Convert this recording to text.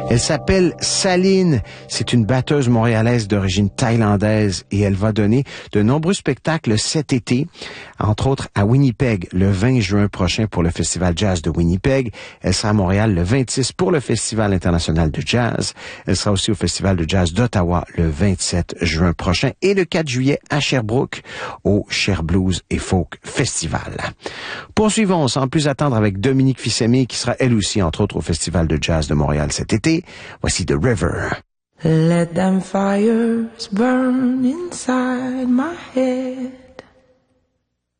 Elle s'appelle Saline. C'est une batteuse montréalaise d'origine thaïlandaise et elle va donner de nombreux spectacles cet été, entre autres à Winnipeg le 20 juin prochain pour le Festival Jazz de Winnipeg. Elle sera à Montréal le 26 pour le Festival international de jazz. Elle sera aussi au Festival de jazz d'Ottawa le 27 juin prochain et le 4 juillet à Sherbrooke au Cher Blues et Folk Festival. Poursuivons sans plus attendre avec Dominique Fils-Aimé qui sera elle aussi entre autres au Festival de jazz de Montréal cet été. Voici The River. Let them fires burn inside my head.